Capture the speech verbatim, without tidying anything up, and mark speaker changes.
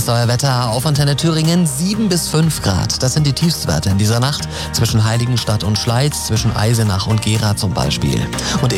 Speaker 1: euer Wetter auf Antenne Thüringen. sieben bis fünf Grad. Das sind die Tiefstwerte in dieser Nacht. Zwischen Heiligenstadt und Schleiz, zwischen Eisenach und Gera zum Beispiel. Und